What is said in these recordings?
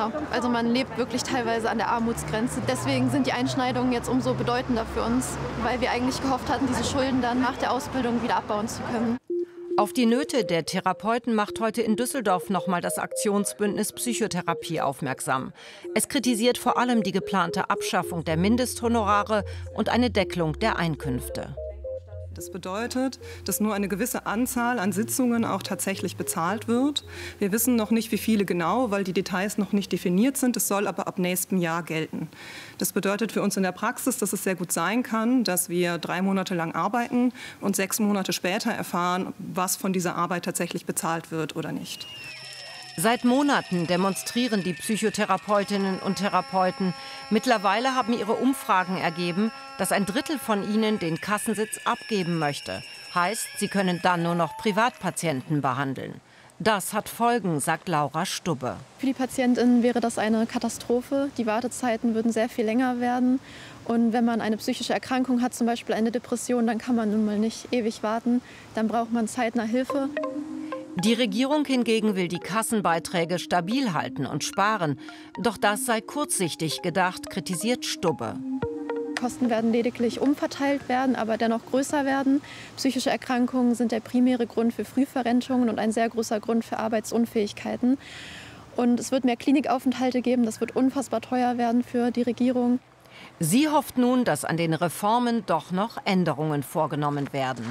Genau, also man lebt wirklich teilweise an der Armutsgrenze. Deswegen sind die Einschneidungen jetzt umso bedeutender für uns, weil wir eigentlich gehofft hatten, diese Schulden dann nach der Ausbildung wieder abbauen zu können. Auf die Nöte der Therapeuten macht heute in Düsseldorf nochmal das Aktionsbündnis Psychotherapie aufmerksam. Es kritisiert vor allem die geplante Abschaffung der Mindesthonorare und eine Deckelung der Einkünfte. Das bedeutet, dass nur eine gewisse Anzahl an Sitzungen auch tatsächlich bezahlt wird. Wir wissen noch nicht, wie viele genau, weil die Details noch nicht definiert sind. Es soll aber ab nächstem Jahr gelten. Das bedeutet für uns in der Praxis, dass es sehr gut sein kann, dass wir 3 Monate lang arbeiten und 6 Monate später erfahren, was von dieser Arbeit tatsächlich bezahlt wird oder nicht. Seit Monaten demonstrieren die Psychotherapeutinnen und Therapeuten. Mittlerweile haben ihre Umfragen ergeben, dass 1/3 von ihnen den Kassensitz abgeben möchte. Heißt, sie können dann nur noch Privatpatienten behandeln. Das hat Folgen, sagt Laura Stubbe. Für die PatientInnen wäre das eine Katastrophe. Die Wartezeiten würden sehr viel länger werden. Und wenn man eine psychische Erkrankung hat, zum Beispiel eine Depression, dann kann man nun mal nicht ewig warten. Dann braucht man zeitnah Hilfe. Die Regierung hingegen will die Kassenbeiträge stabil halten und sparen. Doch das sei kurzsichtig gedacht, kritisiert Stubbe. Kosten werden lediglich umverteilt werden, aber dennoch größer werden. Psychische Erkrankungen sind der primäre Grund für Frühverrentungen und ein sehr großer Grund für Arbeitsunfähigkeiten. Und es wird mehr Klinikaufenthalte geben, das wird unfassbar teuer werden für die Regierung. Sie hofft nun, dass an den Reformen doch noch Änderungen vorgenommen werden.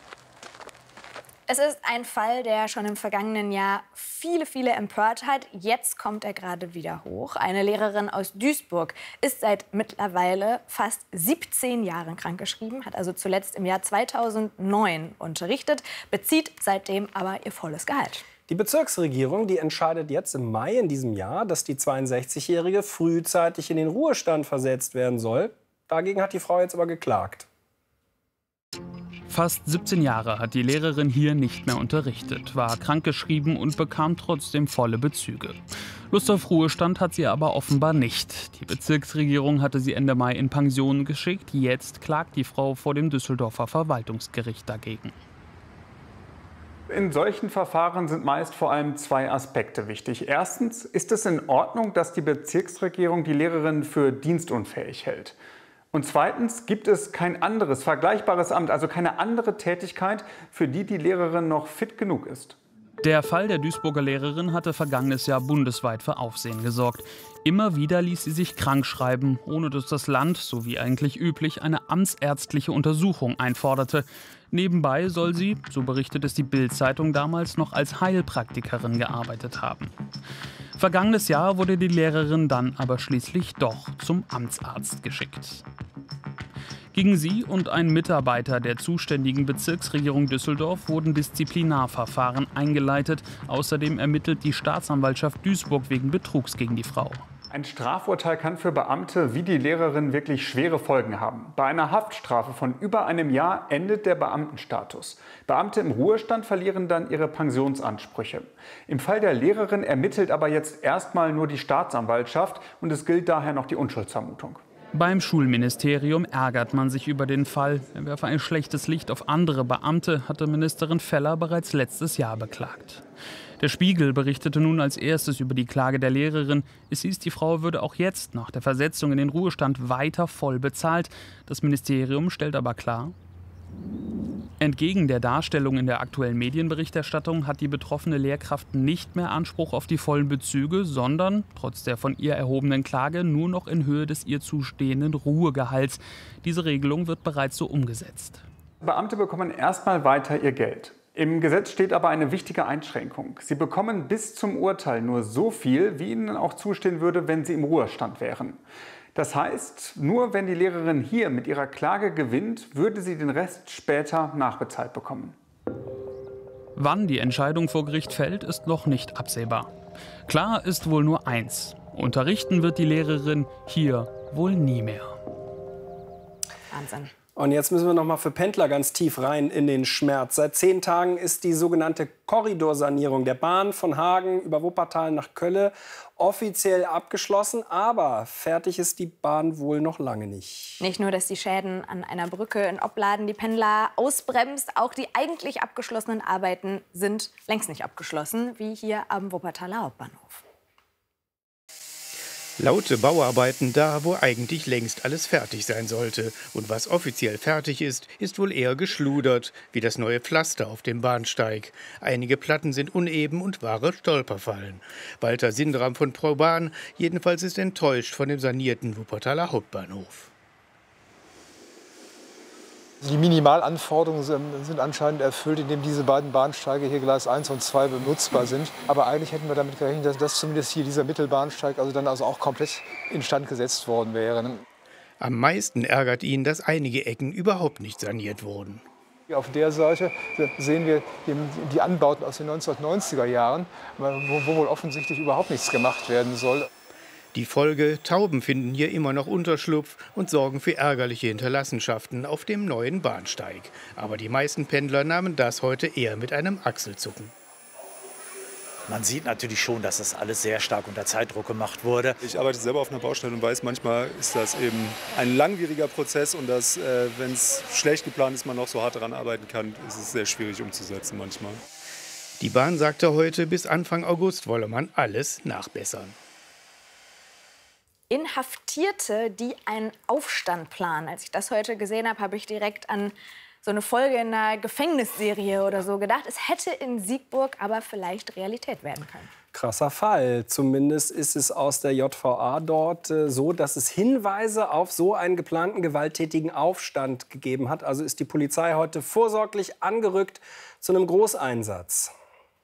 Es ist ein Fall, der schon im vergangenen Jahr viele empört hat. Jetzt kommt er gerade wieder hoch. Eine Lehrerin aus Duisburg ist seit mittlerweile fast 17 Jahren krankgeschrieben, hat also zuletzt im Jahr 2009 unterrichtet, bezieht seitdem aber ihr volles Gehalt. Die Bezirksregierung, die entscheidet jetzt im Mai in diesem Jahr, dass die 62-Jährige frühzeitig in den Ruhestand versetzt werden soll. Dagegen hat die Frau jetzt aber geklagt. Fast 17 Jahre hat die Lehrerin hier nicht mehr unterrichtet, war krankgeschrieben und bekam trotzdem volle Bezüge. Lust auf Ruhestand hat sie aber offenbar nicht. Die Bezirksregierung hatte sie Ende Mai in Pension geschickt. Jetzt klagt die Frau vor dem Düsseldorfer Verwaltungsgericht dagegen. In solchen Verfahren sind meist vor allem 2 Aspekte wichtig. Erstens, ist es in Ordnung, dass die Bezirksregierung die Lehrerin für dienstunfähig hält? Und zweitens, gibt es kein anderes vergleichbares Amt, also keine andere Tätigkeit, für die die Lehrerin noch fit genug ist? Der Fall der Duisburger Lehrerin hatte vergangenes Jahr bundesweit für Aufsehen gesorgt. Immer wieder ließ sie sich krank schreiben, ohne dass das Land, so wie eigentlich üblich, eine amtsärztliche Untersuchung einforderte. Nebenbei soll sie, so berichtet es die Bild-Zeitung damals, noch als Heilpraktikerin gearbeitet haben. Vergangenes Jahr wurde die Lehrerin dann aber schließlich doch zum Amtsarzt geschickt. Gegen sie und einen Mitarbeiter der zuständigen Bezirksregierung Düsseldorf wurden Disziplinarverfahren eingeleitet. Außerdem ermittelt die Staatsanwaltschaft Duisburg wegen Betrugs gegen die Frau. Ein Strafurteil kann für Beamte wie die Lehrerin wirklich schwere Folgen haben. Bei einer Haftstrafe von über einem Jahr endet der Beamtenstatus. Beamte im Ruhestand verlieren dann ihre Pensionsansprüche. Im Fall der Lehrerin ermittelt aber jetzt erstmal nur die Staatsanwaltschaft und es gilt daher noch die Unschuldsvermutung. Beim Schulministerium ärgert man sich über den Fall. Er werfe ein schlechtes Licht auf andere Beamte, hatte Ministerin Feller bereits letztes Jahr beklagt. Der Spiegel berichtete nun als erstes über die Klage der Lehrerin. Es hieß, die Frau würde auch jetzt nach der Versetzung in den Ruhestand weiter voll bezahlt. Das Ministerium stellt aber klar: Entgegen der Darstellung in der aktuellen Medienberichterstattung hat die betroffene Lehrkraft nicht mehr Anspruch auf die vollen Bezüge, sondern, trotz der von ihr erhobenen Klage, nur noch in Höhe des ihr zustehenden Ruhegehalts. Diese Regelung wird bereits so umgesetzt. Beamte bekommen erstmal weiter ihr Geld. Im Gesetz steht aber eine wichtige Einschränkung. Sie bekommen bis zum Urteil nur so viel, wie ihnen auch zustehen würde, wenn sie im Ruhestand wären. Das heißt, nur wenn die Lehrerin hier mit ihrer Klage gewinnt, würde sie den Rest später nachbezahlt bekommen. Wann die Entscheidung vor Gericht fällt, ist noch nicht absehbar. Klar ist wohl nur eins: Unterrichten wird die Lehrerin hier wohl nie mehr. Wahnsinn. Und jetzt müssen wir noch mal für Pendler ganz tief rein in den Schmerz. Seit 10 Tagen ist die sogenannte Korridorsanierung der Bahn von Hagen über Wuppertal nach Kölle offiziell abgeschlossen. Aber fertig ist die Bahn wohl noch lange nicht. Nicht nur, dass die Schäden an einer Brücke in Opladen die Pendler ausbremst, auch die eigentlich abgeschlossenen Arbeiten sind längst nicht abgeschlossen, wie hier am Wuppertaler Hauptbahnhof. Laute Bauarbeiten da, wo eigentlich längst alles fertig sein sollte. Und was offiziell fertig ist, ist wohl eher geschludert, wie das neue Pflaster auf dem Bahnsteig. Einige Platten sind uneben und wahre Stolperfallen. Walter Sindram von ProBahn jedenfalls ist enttäuscht von dem sanierten Wuppertaler Hauptbahnhof. Die Minimalanforderungen sind anscheinend erfüllt, indem diese beiden Bahnsteige hier Gleis 1 und 2 benutzbar sind. Aber eigentlich hätten wir damit gerechnet, dass zumindest hier dieser Mittelbahnsteig dann auch komplett instand gesetzt worden wäre. Am meisten ärgert ihn, dass einige Ecken überhaupt nicht saniert wurden. Auf der Seite sehen wir die Anbauten aus den 1990er Jahren, wo wohl offensichtlich überhaupt nichts gemacht werden soll. Die Folge: Tauben finden hier immer noch Unterschlupf und sorgen für ärgerliche Hinterlassenschaften auf dem neuen Bahnsteig. Aber die meisten Pendler nahmen das heute eher mit einem Achselzucken. Man sieht natürlich schon, dass das alles sehr stark unter Zeitdruck gemacht wurde. Ich arbeite selber auf einer Baustelle und weiß, manchmal ist das eben ein langwieriger Prozess und dass, wenn es schlecht geplant ist, man noch so hart daran arbeiten kann, ist es sehr schwierig umzusetzen manchmal. Die Bahn sagte heute, bis Anfang August wolle man alles nachbessern. Inhaftierte, die einen Aufstand planen. Als ich das heute gesehen habe, habe ich direkt an so eine Folge in einer Gefängnisserie oder so gedacht. Es hätte in Siegburg aber vielleicht Realität werden können. Krasser Fall. Zumindest ist es aus der JVA dort so, dass es Hinweise auf so einen geplanten gewalttätigen Aufstand gegeben hat. Also ist die Polizei heute vorsorglich angerückt zu einem Großeinsatz.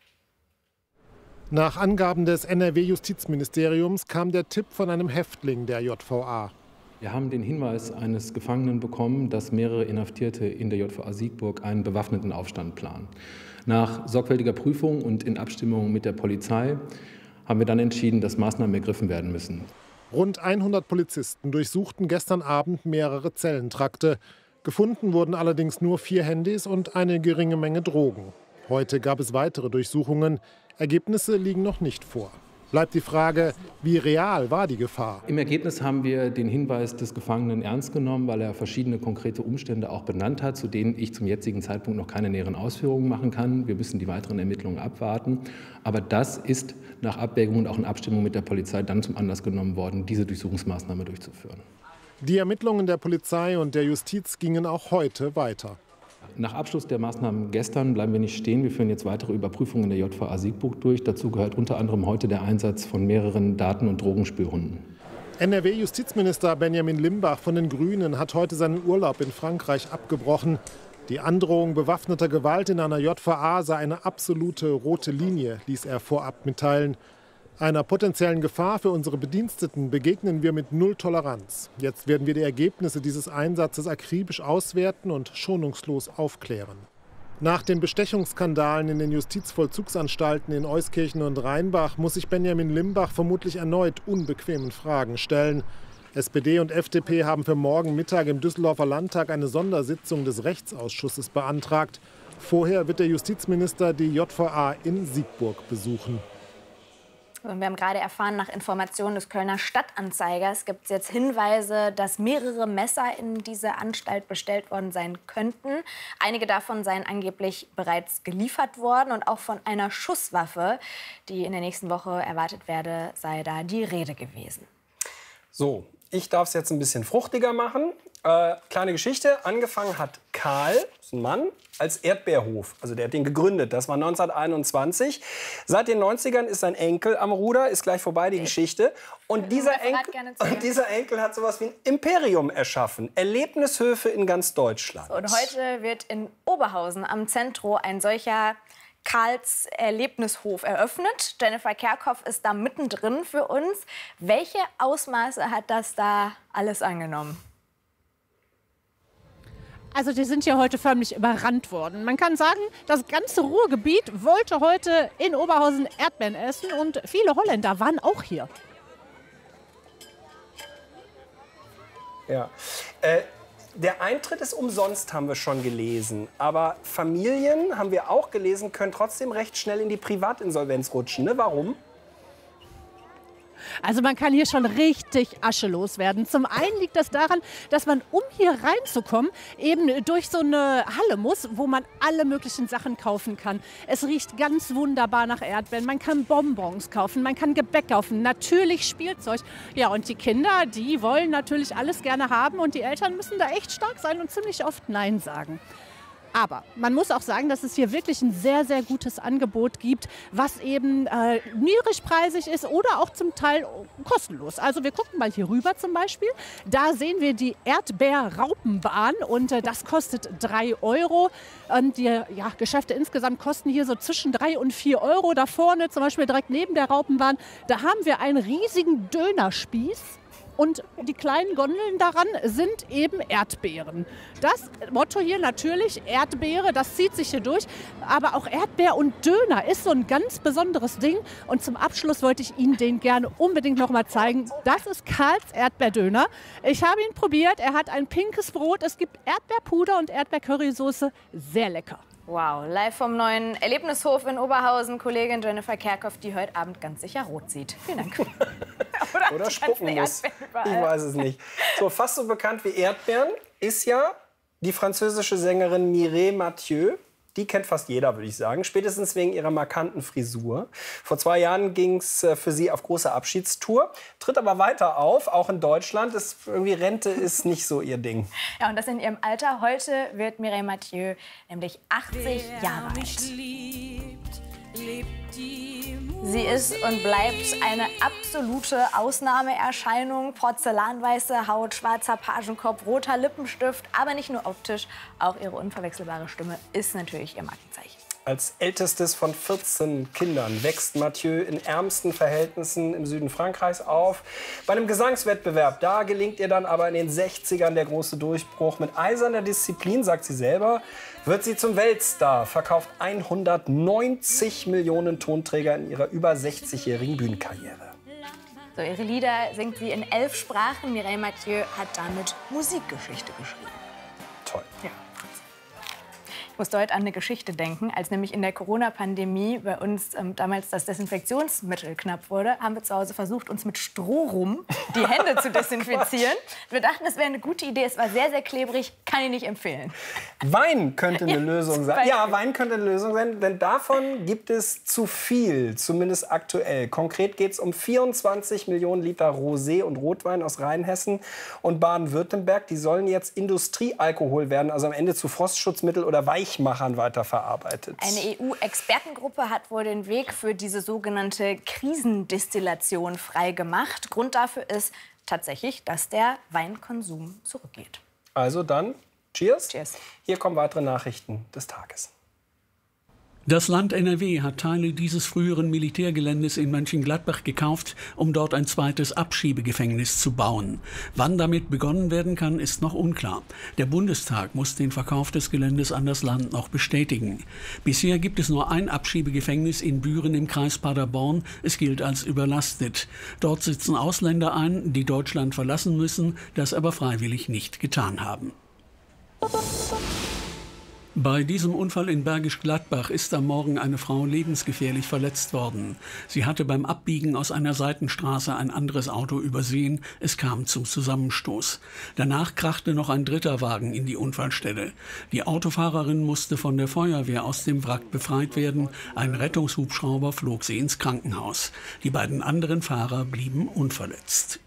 Nach Angaben des NRW-Justizministeriums kam der Tipp von einem Häftling der JVA. Wir haben den Hinweis eines Gefangenen bekommen, dass mehrere Inhaftierte in der JVA Siegburg einen bewaffneten Aufstand planen. Nach sorgfältiger Prüfung und in Abstimmung mit der Polizei haben wir dann entschieden, dass Maßnahmen ergriffen werden müssen. Rund 100 Polizisten durchsuchten gestern Abend mehrere Zellentrakte. Gefunden wurden allerdings nur 4 Handys und eine geringe Menge Drogen. Heute gab es weitere Durchsuchungen. Ergebnisse liegen noch nicht vor. Bleibt die Frage, wie real war die Gefahr? Im Ergebnis haben wir den Hinweis des Gefangenen ernst genommen, weil er verschiedene konkrete Umstände auch benannt hat, zu denen ich zum jetzigen Zeitpunkt noch keine näheren Ausführungen machen kann. Wir müssen die weiteren Ermittlungen abwarten. Aber das ist nach Abwägung und auch in Abstimmung mit der Polizei dann zum Anlass genommen worden, diese Durchsuchungsmaßnahme durchzuführen. Die Ermittlungen der Polizei und der Justiz gingen auch heute weiter. Nach Abschluss der Maßnahmen gestern bleiben wir nicht stehen. Wir führen jetzt weitere Überprüfungen der JVA Siegburg durch. Dazu gehört unter anderem heute der Einsatz von mehreren Daten- und Drogenspürhunden. NRW-Justizminister Benjamin Limbach von den Grünen hat heute seinen Urlaub in Frankreich abgebrochen. Die Androhung bewaffneter Gewalt in einer JVA sei eine absolute rote Linie, ließ er vorab mitteilen. Einer potenziellen Gefahr für unsere Bediensteten begegnen wir mit null Toleranz. Jetzt werden wir die Ergebnisse dieses Einsatzes akribisch auswerten und schonungslos aufklären. Nach den Bestechungsskandalen in den Justizvollzugsanstalten in Euskirchen und Rheinbach muss sich Benjamin Limbach vermutlich erneut unbequemen Fragen stellen. SPD und FDP haben für morgen Mittag im Düsseldorfer Landtag eine Sondersitzung des Rechtsausschusses beantragt. Vorher wird der Justizminister die JVA in Siegburg besuchen. Und wir haben gerade erfahren, nach Informationen des Kölner Stadtanzeigers gibt es jetzt Hinweise, dass mehrere Messer in diese Anstalt bestellt worden sein könnten. Einige davon seien angeblich bereits geliefert worden. Und auch von einer Schusswaffe, die in der nächsten Woche erwartet werde, sei da die Rede gewesen. So, ich darf es jetzt ein bisschen fruchtiger machen. Kleine Geschichte. Angefangen hat Karl, das ist ein Mann, als Erdbeerhof. Also der hat den gegründet. Das war 1921. Seit den 90ern ist sein Enkel am Ruder. Ist gleich vorbei, die Geschichte. Und dieser Enkel hat sowas wie ein Imperium erschaffen. Erlebnishöfe in ganz Deutschland. Und heute wird in Oberhausen am Zentro ein solcher Karls Erlebnishof eröffnet. Jennifer Kerkhoff ist da mittendrin für uns. Welche Ausmaße hat das da alles angenommen? Also die sind hier heute förmlich überrannt worden. Man kann sagen, das ganze Ruhrgebiet wollte heute in Oberhausen Erdbeeren essen und viele Holländer waren auch hier. Ja. Der Eintritt ist umsonst, haben wir schon gelesen. Aber Familien, haben wir auch gelesen, können trotzdem recht schnell in die Privatinsolvenz rutschen. Ne? Warum? Also man kann hier schon richtig Asche loswerden. Zum einen liegt das daran, dass man, um hier reinzukommen, eben durch so eine Halle muss, wo man alle möglichen Sachen kaufen kann. Es riecht ganz wunderbar nach Erdbeeren. Man kann Bonbons kaufen, man kann Gebäck kaufen, natürlich Spielzeug. Ja, und die Kinder, die wollen natürlich alles gerne haben und die Eltern müssen da echt stark sein und ziemlich oft Nein sagen. Aber man muss auch sagen, dass es hier wirklich ein sehr, sehr gutes Angebot gibt, was eben niedrigpreisig ist oder auch zum Teil kostenlos. Also wir gucken mal hier rüber zum Beispiel. Da sehen wir die Erdbeerraupenbahn und das kostet 3 €. Die Geschäfte insgesamt kosten hier so zwischen 3 und 4 €. Da vorne zum Beispiel direkt neben der Raupenbahn, da haben wir einen riesigen Dönerspieß. Und die kleinen Gondeln daran sind eben Erdbeeren. Das Motto hier natürlich Erdbeere, das zieht sich hier durch. Aber auch Erdbeer und Döner ist so ein ganz besonderes Ding. Und zum Abschluss wollte ich Ihnen den gerne unbedingt noch mal zeigen. Das ist Karls Erdbeerdöner. Ich habe ihn probiert. Er hat ein pinkes Brot. Es gibt Erdbeerpuder und Erdbeercurrysoße. Sehr lecker. Wow, live vom neuen Erlebnishof in Oberhausen. Kollegin Jennifer Kerkhoff, die heute Abend ganz sicher rot sieht. Vielen Dank. Oder spucken muss. Ich weiß es nicht. So, fast so bekannt wie Erdbeeren ist ja die französische Sängerin Mireille Mathieu. Die kennt fast jeder, würde ich sagen. Spätestens wegen ihrer markanten Frisur. Vor 2 Jahren ging es für sie auf große Abschiedstour. Tritt aber weiter auf, auch in Deutschland. Irgendwie Rente ist nicht so ihr Ding. Ja, und das in ihrem Alter. Heute wird Mireille Mathieu nämlich 80 Jahre alt. Sie ist und bleibt eine absolute Ausnahmeerscheinung. Porzellanweiße Haut, schwarzer Pagenkopf, roter Lippenstift. Aber nicht nur optisch, auch ihre unverwechselbare Stimme ist natürlich ihr Markenzeichen. Als ältestes von 14 Kindern wächst Mathieu in ärmsten Verhältnissen im Süden Frankreichs auf. Bei einem Gesangswettbewerb, da gelingt ihr dann aber in den 60ern der große Durchbruch. Mit eiserner Disziplin, sagt sie selber, wird sie zum Weltstar, verkauft 190 Millionen Tonträger in ihrer über 60-jährigen Bühnenkarriere. So, ihre Lieder singt sie in 11 Sprachen. Mireille Mathieu hat damit Musikgeschichte geschrieben. Toll. Ja. Ich musste heute an eine Geschichte denken, als nämlich in der Corona-Pandemie bei uns damals das Desinfektionsmittel knapp wurde, haben wir zu Hause versucht, uns mit Strohrum die Hände zu desinfizieren. Wir dachten, das wäre eine gute Idee. Es war sehr, sehr klebrig. Kann ich nicht empfehlen. Wein könnte eine Lösung sein. Ja, Wein könnte eine Lösung sein, denn davon gibt es zu viel, zumindest aktuell. Konkret geht es um 24 Millionen Liter Rosé und Rotwein aus Rheinhessen und Baden-Württemberg. Die sollen jetzt Industriealkohol werden, also am Ende zu Frostschutzmittel oder Weichmachern weiterverarbeitet. Eine EU-Expertengruppe hat wohl den Weg für diese sogenannte Krisendestillation freigemacht. Grund dafür ist tatsächlich, dass der Weinkonsum zurückgeht. Also dann, cheers. Cheers. Hier kommen weitere Nachrichten des Tages. Das Land NRW hat Teile dieses früheren Militärgeländes in Mönchengladbach gekauft, um dort ein zweites Abschiebegefängnis zu bauen. Wann damit begonnen werden kann, ist noch unklar. Der Bundestag muss den Verkauf des Geländes an das Land noch bestätigen. Bisher gibt es nur ein Abschiebegefängnis in Büren im Kreis Paderborn. Es gilt als überlastet. Dort sitzen Ausländer ein, die Deutschland verlassen müssen, das aber freiwillig nicht getan haben. Bei diesem Unfall in Bergisch Gladbach ist am Morgen eine Frau lebensgefährlich verletzt worden. Sie hatte beim Abbiegen aus einer Seitenstraße ein anderes Auto übersehen. Es kam zum Zusammenstoß. Danach krachte noch ein dritter Wagen in die Unfallstelle. Die Autofahrerin musste von der Feuerwehr aus dem Wrack befreit werden. Ein Rettungshubschrauber flog sie ins Krankenhaus. Die beiden anderen Fahrer blieben unverletzt.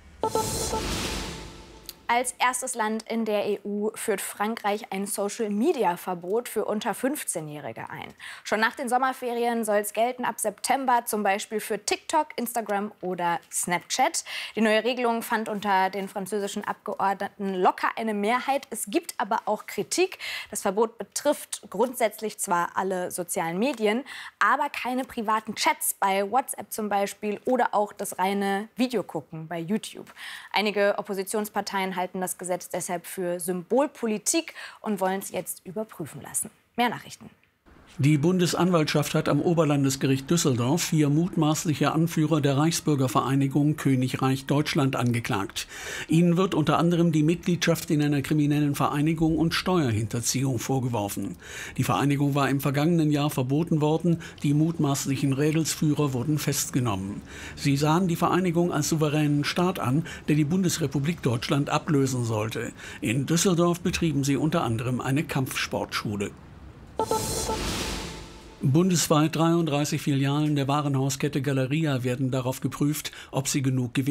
Als erstes Land in der EU führt Frankreich ein Social-Media-Verbot für unter 15-Jährige ein. Schon nach den Sommerferien soll es gelten, ab September zum Beispiel für TikTok, Instagram oder Snapchat. Die neue Regelung fand unter den französischen Abgeordneten locker eine Mehrheit. Es gibt aber auch Kritik. Das Verbot betrifft grundsätzlich zwar alle sozialen Medien, aber keine privaten Chats bei WhatsApp zum Beispiel oder auch das reine Videogucken bei YouTube. Einige Oppositionsparteien halten das Gesetz deshalb für Symbolpolitik und wollen es jetzt überprüfen lassen. Mehr Nachrichten. Die Bundesanwaltschaft hat am Oberlandesgericht Düsseldorf 4 mutmaßliche Anführer der Reichsbürgervereinigung Königreich Deutschland angeklagt. Ihnen wird unter anderem die Mitgliedschaft in einer kriminellen Vereinigung und Steuerhinterziehung vorgeworfen. Die Vereinigung war im vergangenen Jahr verboten worden, die mutmaßlichen Rädelsführer wurden festgenommen. Sie sahen die Vereinigung als souveränen Staat an, der die Bundesrepublik Deutschland ablösen sollte. In Düsseldorf betrieben sie unter anderem eine Kampfsportschule. Bundesweit 33 Filialen der Warenhauskette Galeria werden darauf geprüft, ob sie genug Gewinn